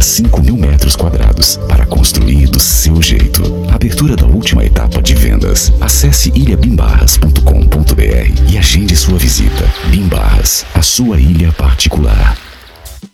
5.000 metros quadrados para construir do seu jeito. Abertura da última etapa de vendas. Acesse ilhabimbarras.com.br e agende sua visita. Bim Barras, a sua ilha particular.